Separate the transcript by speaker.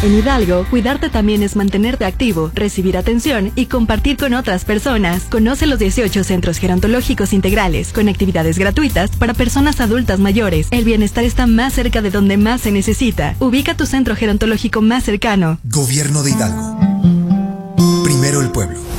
Speaker 1: En Hidalgo, cuidarte también es mantenerte activo, recibir atención y compartir con otras personas. Conoce los 18 centros gerontológicos integrales, con actividades gratuitas para personas adultas mayores. El bienestar está más cerca de donde más se necesita. Ubica tu centro gerontológico más cercano.
Speaker 2: Gobierno de Hidalgo. Primero el pueblo.